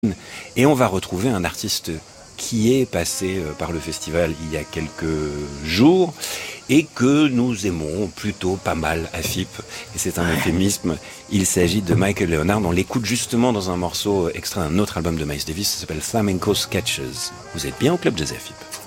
Et on va retrouver un artiste qui est passé par le festival il y a quelques jours et que nous aimons plutôt pas mal à FIP. Et c'est un euphémisme. Il s'agit de Michael Leonard. On l'écoute justement dans un morceau extrait d'un autre album de Miles Davis. Ça s'appelle Flamenco Sketches. Vous êtes bien au Club Jazz à FIP.